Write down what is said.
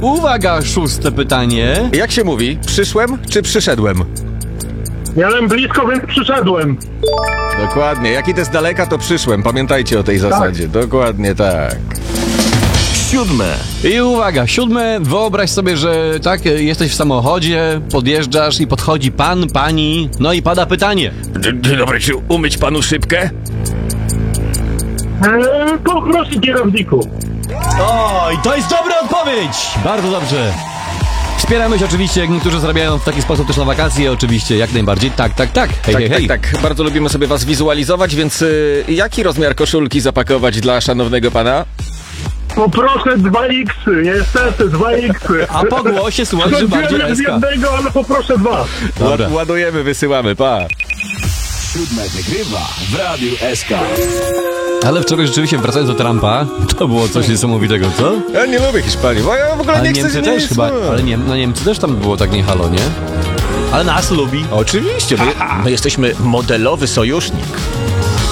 Uwaga, szóste pytanie. Jak się mówi? Przyszłem czy przyszedłem? Miałem blisko, więc przyszedłem. Dokładnie. Jak idę z daleka, to przyszłem. Pamiętajcie o tej zasadzie. Dokładnie tak. 7. I uwaga, siódme. Wyobraź sobie, że tak, jesteś w samochodzie, podjeżdżasz i podchodzi pan, pani, no i pada pytanie. Dzień dobry, czy umyć panu szybkę? Poproszę kierowniku. O, i to jest dobra odpowiedź! Bardzo dobrze. Wspieramy się oczywiście, jak niektórzy zarabiają w taki sposób też na wakacje, oczywiście, jak najbardziej. Tak. Hej, hej, hej. Tak. Bardzo lubimy sobie was wizualizować, więc jaki rozmiar koszulki zapakować dla szanownego pana? Poproszę 2X, niestety 2X. A po głosie słuchaj, że bardziej Chodziłem z SK. jednego, ale poproszę 2. Dobra. Ładujemy, wysyłamy, pa. 7 wygrywa w Radiu SK. Ale wczoraj rzeczywiście, wracając do Trumpa, to było coś niesamowitego, co? Ja nie lubię Hiszpanii, bo ja w ogóle Ale nie chcę Niemcy z też niej chyba, snu. ale Niemcy też tam było tak nie halo, nie? Ale nas lubi. Oczywiście, my jesteśmy modelowy sojusznik.